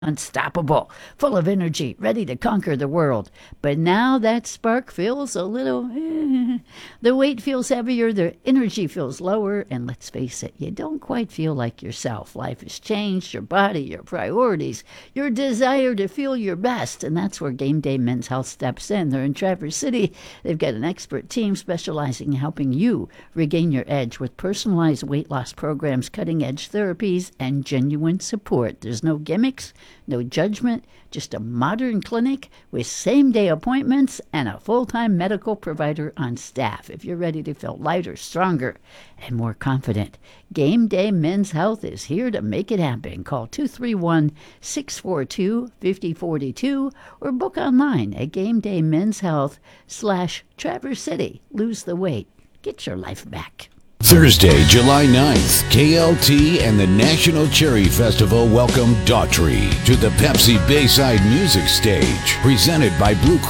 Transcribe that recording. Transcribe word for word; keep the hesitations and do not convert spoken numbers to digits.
unstoppable, full of energy, ready to conquer the world. But now that spark feels a little, eh, the weight feels heavier, the energy feels lower, and let's face it, you don't quite feel like yourself. Life has changed, your body, your priorities, your desire to feel your best, and that's where Game Day Men's Health steps in. They're in Traverse City. They've got an expert team specializing in helping you regain your edge with personalized weight loss programs, cutting-edge therapies, and genuine support. There's no gimmicks, no judgment, just a modern clinic with same-day appointments and a full-time medical provider on staff. If you're ready to feel lighter, stronger, and more confident, Game Day Men's Health is here to make it happen. Call two three one, six four two, five zero four two or book online at Game Day Men's Health slash Traverse City. Lose the weight. Get your life back. Thursday, July ninth, K L T and the National Cherry Festival welcome Daughtry to the Pepsi Bayside Music Stage, presented by Blue